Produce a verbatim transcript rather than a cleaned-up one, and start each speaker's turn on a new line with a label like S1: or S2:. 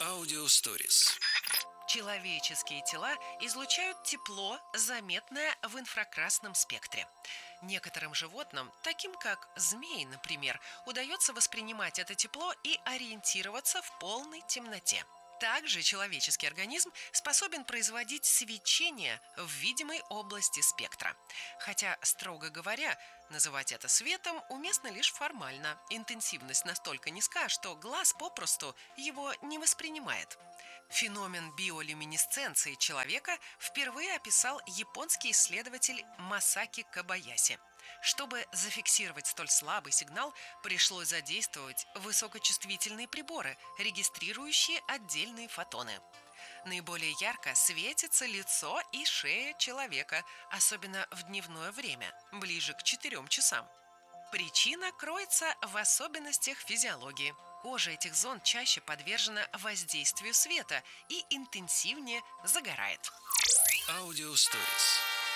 S1: Аудиосторис.
S2: Человеческие тела излучают тепло, заметное в инфракрасном спектре. Некоторым животным, таким как змеи, например, удается воспринимать это тепло и ориентироваться в полной темноте. Также человеческий организм способен производить свечение в видимой области спектра. Хотя, строго говоря, называть это светом уместно лишь формально. Интенсивность настолько низка, что глаз попросту его не воспринимает. Феномен биолюминесценции человека впервые описал японский исследователь Масаки Кобаяси. Чтобы зафиксировать столь слабый сигнал, пришлось задействовать высокочувствительные приборы, регистрирующие отдельные фотоны. Наиболее ярко светится лицо и шея человека, особенно в дневное время, ближе к четырем часам. Причина кроется в особенностях физиологии. Кожа этих зон чаще подвержена воздействию света и интенсивнее загорает.
S1: Аудиосторис.